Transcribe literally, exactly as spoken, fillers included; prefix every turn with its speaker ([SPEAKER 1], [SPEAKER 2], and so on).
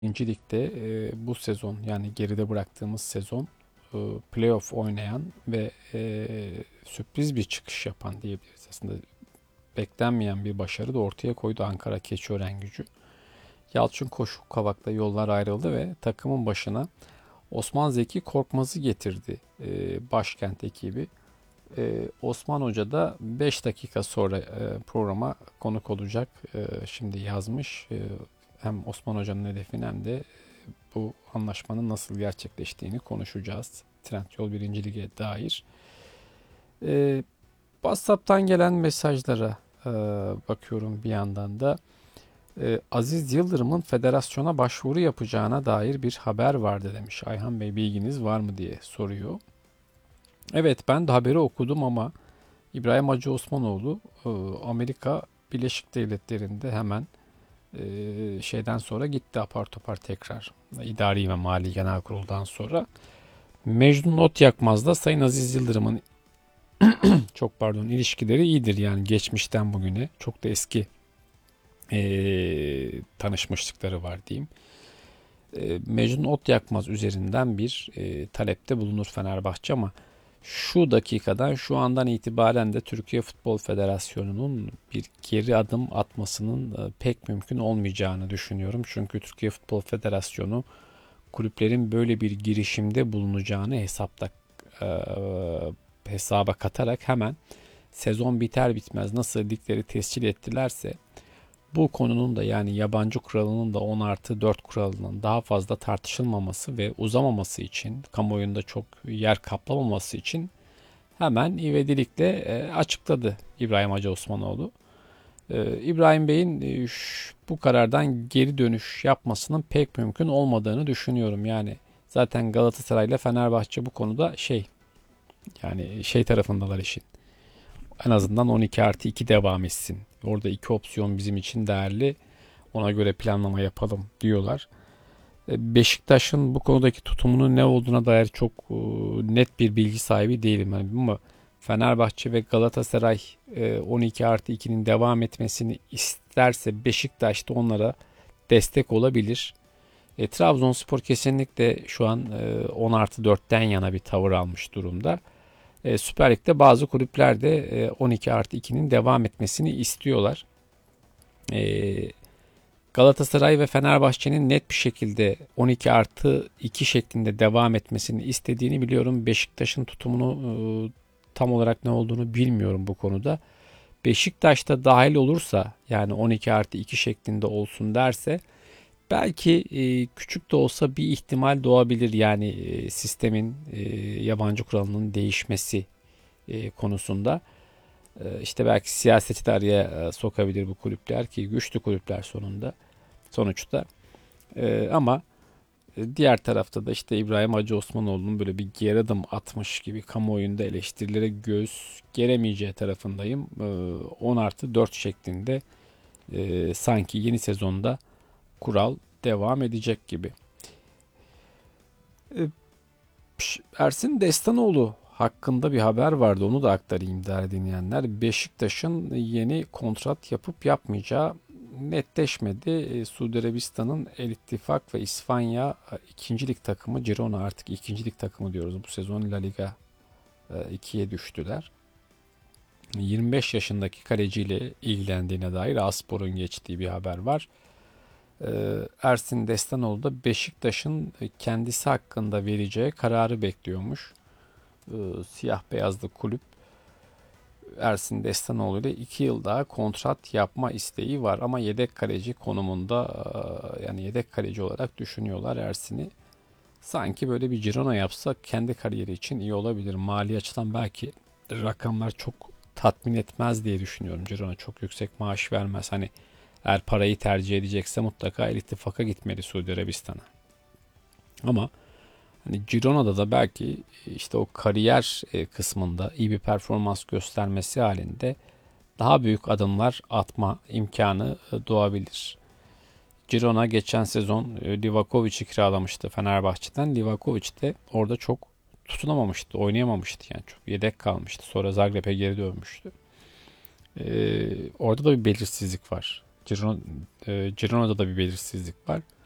[SPEAKER 1] İkinci Lig'de e, bu sezon yani geride bıraktığımız sezon e, playoff oynayan ve e, sürpriz bir çıkış yapan diyebiliriz. Aslında beklenmeyen bir başarı da ortaya koydu Ankara Keçiörengyücü. Yalçın Koşuk Kavak'la yollar ayrıldı ve takımın başına Osman Zeki Korkmaz'ı getirdi e, başkent ekibi. E, Osman Hoca da beş dakika sonra e, programa konuk olacak. E, şimdi yazmış. E, hem Osman Hoca'nın hedefini hem de bu anlaşmanın nasıl gerçekleştiğini konuşacağız. Trendyol birinci Lig'e dair. E, WhatsApp'tan gelen mesajlara e, bakıyorum bir yandan da. E, Aziz Yıldırım'ın federasyona başvuru yapacağına dair bir haber vardı demiş. Ayhan Bey bilginiz var mı diye soruyor. Evet ben de haberi okudum ama İbrahim Hacı Osmanoğlu e, Amerika Birleşik Devletleri'nde hemen e, şeyden sonra gitti apar topar tekrar. İdari ve Mali Genel Kurul'dan sonra. Mecnun Otyakmaz da Sayın Aziz Yıldırım'ın çok pardon ilişkileri iyidir yani geçmişten bugüne. Çok da eski e, tanışmışlıkları var diyeyim. E, Mecnun Otyakmaz üzerinden bir e, talepte bulunur Fenerbahçe ama şu dakikadan şu andan itibaren de Türkiye Futbol Federasyonu'nun bir geri adım atmasının e, pek mümkün olmayacağını düşünüyorum. Çünkü Türkiye Futbol Federasyonu kulüplerin böyle bir girişimde bulunacağını hesapta e, hesaba katarak hemen sezon biter bitmez nasıl ligleri tescil ettilerse bu konunun da yani yabancı kuralının da on artı dört kuralının daha fazla tartışılmaması ve uzamaması için, kamuoyunda çok yer kaplamaması için hemen ivedilikle e, açıkladı İbrahim Hacı Osmanoğlu. E, İbrahim Bey'in e, bu karardan geri dönüş yapmasının pek mümkün olmadığını düşünüyorum. Yani zaten Galatasaray ile Fenerbahçe bu konuda şey yani şey tarafındalar işin. En azından on iki artı iki devam etsin. Orada iki opsiyon bizim için değerli. Ona göre planlama yapalım diyorlar. E, Beşiktaş'ın bu konudaki tutumunun ne olduğuna dair çok e, net bir bilgi sahibi değilim. Yani ama Fenerbahçe ve Galatasaray e, on iki artı ikinin devam etmesini isterse Beşiktaş da onlara destek olabilir. E, Trabzonspor kesinlikle şu an e, on artı dörtten yana bir tavır almış durumda. E, Süper Lig'de bazı kulüpler de e, on iki artı ikinin devam etmesini istiyorlar. E, Galatasaray ve Fenerbahçe'nin net bir şekilde on iki artı iki şeklinde devam etmesini istediğini biliyorum. Beşiktaş'ın tutumunu e, tam olarak ne olduğunu bilmiyorum bu konuda. Beşiktaş'ta dahil olursa yani on iki artı iki şeklinde olsun derse belki e, küçük de olsa bir ihtimal doğabilir. Yani e, sistemin e, yabancı kuralının değişmesi e, konusunda. E, işte belki siyaseti de araya e, sokabilir bu kulüpler ki güçlü kulüpler sonunda sonuçta. E, ama e, diğer tarafta da işte İbrahim Hacı Osmanoğlu'nun böyle bir geri adım atmış gibi kamuoyunda eleştirilere göz geremeyeceği tarafındayım. E, on artı dört şeklinde e, sanki yeni sezonda kural devam edecek gibi. E, Ersin Destanoğlu hakkında bir haber vardı. Onu da aktarayım değerli dinleyenler. Beşiktaş'ın yeni kontrat yapıp yapmayacağı netleşmedi. E, Suudi Arabistan'ın El İttifak ve İspanya e, ikinci lig takımı Girona artık ikinci lig takımı diyoruz. Bu sezon La Liga e, ikiye düştüler. yirmi beş yaşındaki kaleciyle ilgilendiğine dair Aspor'un geçtiği bir haber var. Ersin Destanoğlu da Beşiktaş'ın kendisi hakkında vereceği kararı bekliyormuş. Siyah beyazlı kulüp Ersin Destanoğlu ile iki yıl daha kontrat yapma isteği var ama yedek kaleci konumunda yani yedek kaleci olarak düşünüyorlar Ersin'i. Sanki böyle bir Girona yapsa kendi kariyeri için iyi olabilir. Mali açıdan belki rakamlar çok tatmin etmez diye düşünüyorum. Girona çok yüksek maaş vermez. Hani eğer parayı tercih edecekse mutlaka El İttifak'a gitmeli Suudi Arabistan'a. Ama hani Girona'da da belki işte o kariyer e, kısmında iyi bir performans göstermesi halinde daha büyük adımlar atma imkanı e, doğabilir. Girona geçen sezon e, Livakovic'i kiralamıştı Fenerbahçe'den. Livakovic de orada çok tutunamamıştı, oynayamamıştı yani çok yedek kalmıştı. Sonra Zagreb'e geri dönmüştü. Ee, orada da bir belirsizlik var. Girona, e, Girona'da da bir belirsizlik var.